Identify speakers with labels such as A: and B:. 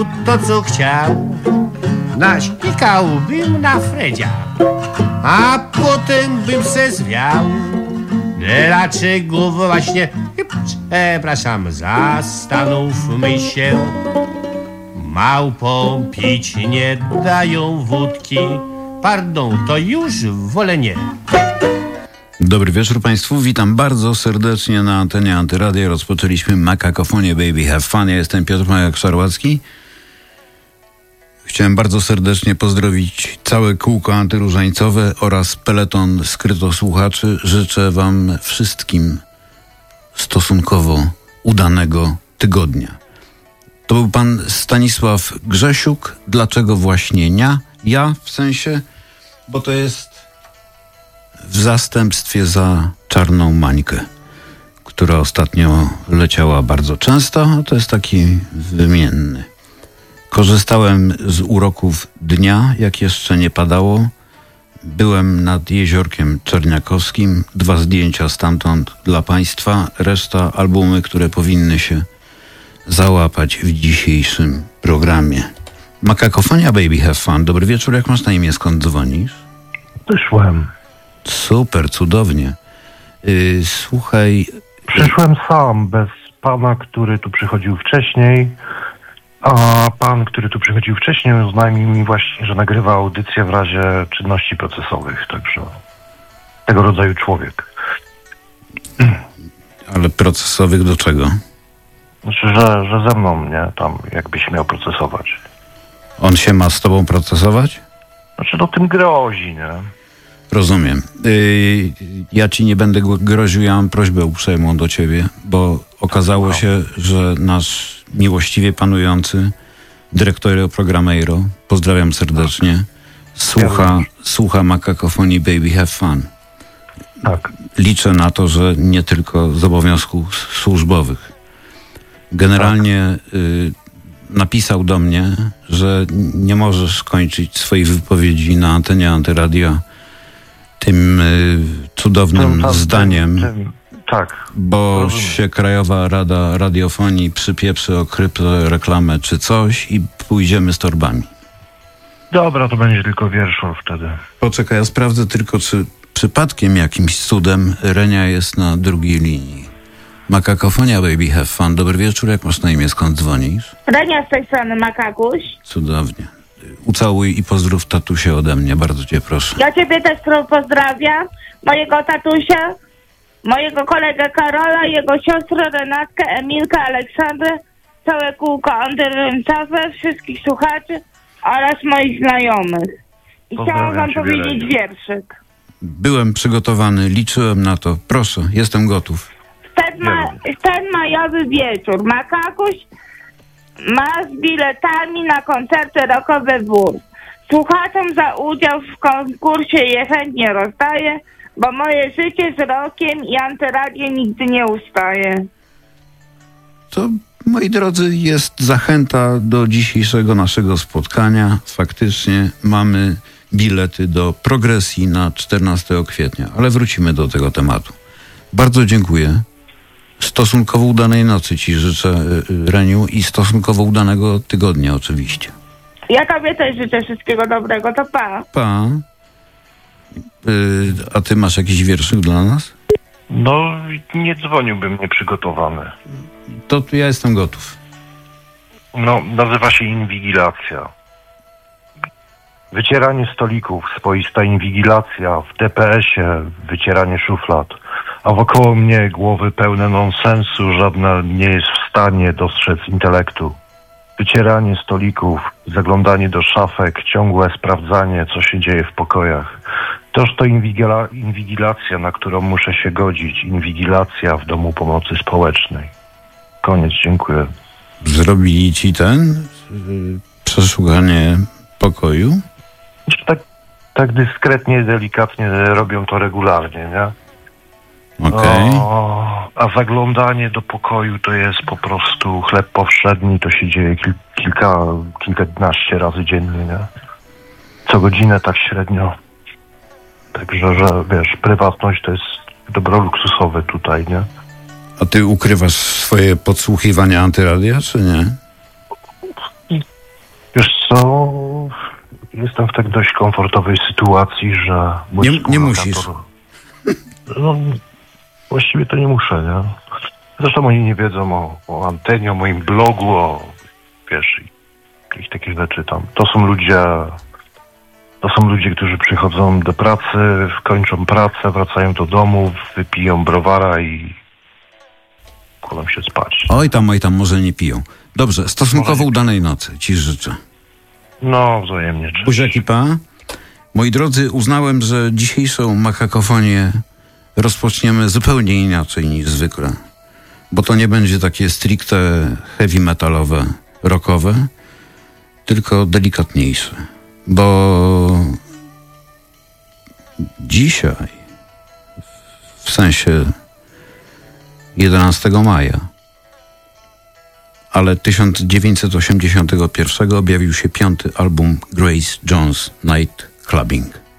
A: to co chciał, naśpikałbym na Fredzia, a potem bym se zwiał. Dlaczego właśnie, przepraszam, zastanówmy się, małpom pić nie dają wódki, pardon, to już wolę nie.
B: Dobry wieczór Państwu, witam bardzo serdecznie na antenie Antyradia. Rozpoczęliśmy Makakofonię Baby Have Fun. Ja jestem Piotr Majak-Szarłacki. Chciałem bardzo serdecznie pozdrowić całe kółko antyróżańcowe oraz peleton skrytosłuchaczy. Życzę Wam wszystkim stosunkowo udanego tygodnia. To był pan Stanisław Grzesiuk. Dlaczego właśnie nie? Ja w sensie, bo to jest w zastępstwie za Czarną Mańkę, która ostatnio leciała bardzo często. To jest taki wymienny. Korzystałem z uroków dnia, jak jeszcze nie padało. Byłem nad Jeziorkiem Czerniakowskim. 2 zdjęcia stamtąd dla Państwa. Reszta albumy, które powinny się załapać w dzisiejszym programie. Makakofonia Baby Have Fun. Dobry wieczór, jak masz na imię? Skąd dzwonisz?
C: Przyszłem.
B: Super, cudownie. Słuchaj...
C: Przyszłem sam, bez pana, który tu przychodził wcześniej. A pan, który tu przychodził wcześniej, oznajmił mi właśnie, że nagrywa audycję w razie czynności procesowych. Także tego rodzaju człowiek.
B: Ale procesowych do czego?
C: Znaczy, że ze mną, nie? Tam jakbyś miał procesować.
B: On się ma z tobą procesować?
C: Znaczy, no tym grozi, nie?
B: Rozumiem. Ja ci nie będę groził, ja mam prośbę uprzejmą do ciebie, bo okazało się, że nasz miłościwie panujący dyrektor Programeiro, pozdrawiam serdecznie, słucha Makakofonii Baby Have Fun.
C: Tak.
B: Liczę na to, że nie tylko z obowiązków służbowych. Generalnie napisał do mnie, że nie możesz kończyć swojej wypowiedzi na antenie Antyradia tym cudownym zdaniem,
C: tak,
B: bo
C: rozumiem.
B: się Krajowa Rada Radiofonii przypieprzy o kryptoreklamę czy coś i pójdziemy z torbami.
C: Dobra, to będzie tylko wierszol wtedy.
B: Poczekaj, ja sprawdzę tylko, czy przypadkiem jakimś cudem Renia jest na drugiej linii. Makakofonia Baby Have Fun. Dobry wieczór, jak masz na imię? Skąd dzwonisz?
D: Renia z tej strony, Makakuś.
B: Cudownie. Ucałuj i pozdrów tatusia ode mnie, bardzo cię proszę.
D: Ja ciebie też pozdrawiam, mojego tatusia, mojego kolegę Karola, jego siostrę Renatkę, Emilkę, Aleksandrę, całe kółko antyryncowe, wszystkich słuchaczy oraz moich znajomych. I chciałam wam powiedzieć wierszyk.
B: Byłem przygotowany, liczyłem na to. Proszę, jestem gotów.
D: W ten majowy wieczór Makakuś ma z biletami na koncerty rockowe wór. Słuchaczom za udział w konkursie je chętnie rozdaję, bo moje życie z rockiem i Antyradio nigdy nie ustaje.
B: To, moi drodzy, jest zachęta do dzisiejszego naszego spotkania. Faktycznie mamy bilety do Progresji na 14 kwietnia, ale wrócimy do tego tematu. Bardzo dziękuję. Stosunkowo udanej nocy ci życzę, Reniu, i stosunkowo udanego tygodnia oczywiście.
D: Ja tobie też życzę wszystkiego dobrego, to pa.
B: Pa. A ty masz jakiś wierszyk dla nas?
C: No, nie dzwoniłbym nieprzygotowany.
B: To ja jestem gotów.
C: No, nazywa się inwigilacja. Wycieranie stolików, swoista inwigilacja, w DPS-ie wycieranie szuflad, a wokoło mnie głowy pełne nonsensu, żadna nie jest w stanie dostrzec intelektu. Wycieranie stolików, zaglądanie do szafek, ciągłe sprawdzanie, co się dzieje w pokojach. Toż to inwigilacja, na którą muszę się godzić. Inwigilacja w domu pomocy społecznej. Koniec, dziękuję.
B: Zrobili ci przeszukanie pokoju?
C: Tak dyskretnie, delikatnie robią to regularnie, nie?
B: Okej.
C: A zaglądanie do pokoju to jest po prostu chleb powszedni, to się dzieje kilkanaście razy dziennie, nie? Co godzinę tak średnio. Także, że wiesz, prywatność to jest dobro luksusowe tutaj, nie?
B: A ty ukrywasz swoje podsłuchiwania Antyradia, czy nie?
C: Wiesz co, jestem w tak dość komfortowej sytuacji, że...
B: Nie musisz.
C: No, właściwie to nie muszę, nie? Zresztą oni nie wiedzą o antenie, o moim blogu, wiesz, jakieś takie rzeczy tam. To są ludzie, którzy przychodzą do pracy, kończą pracę, wracają do domu, wypiją browara i kładą się spać.
B: Oj tam, może nie piją. Dobrze, stosunkowo udanej nocy ci życzę.
C: No, wzajemnie.
B: Buziaki pa. Moi drodzy, uznałem, że dzisiejszą makakofonię rozpoczniemy zupełnie inaczej niż zwykle. Bo to nie będzie takie stricte heavy metalowe, rockowe, tylko delikatniejsze. Bo dzisiaj, w sensie 11 maja, ale 1981 objawił się 5. album Grace Jones Night Clubbing.